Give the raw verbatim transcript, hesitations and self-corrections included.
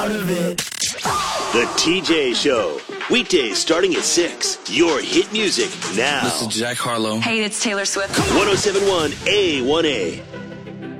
out of it. The T J Show. Weekdays starting at six. Your hit music now. This is Jack Harlow. Hey, it's Taylor Swift. one oh seven point one A one A.